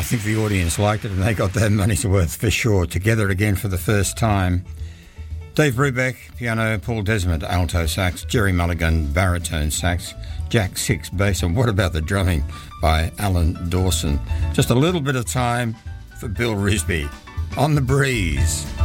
I think the audience liked it and they got their money's worth for sure. Together again for the first time. Dave Brubeck, piano, Paul Desmond, alto sax, Jerry Mulligan, baritone sax, Jack Six, bass, and what about the drumming by Alan Dawson? Just a little bit of time for Bill Risby. On the Breeze.